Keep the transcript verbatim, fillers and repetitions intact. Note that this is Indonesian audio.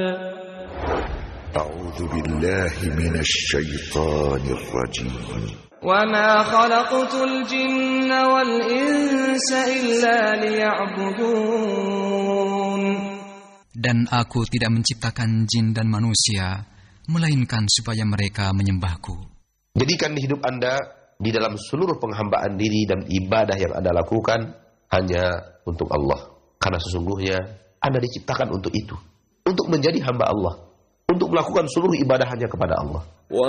A'udzu billahi minasy syaithanir rajim. Wa ma khalaqtul jinna wal insa illa liya'budun. Dan aku tidak menciptakan jin dan manusia melainkan supaya mereka menyembahku. Jadikan hidup Anda di dalam seluruh penghambaan diri dan ibadah yang Anda lakukan hanya untuk Allah. Karena sesungguhnya Anda diciptakan untuk itu, untuk menjadi hamba Allah, untuk melakukan seluruh ibadah hanya kepada Allah.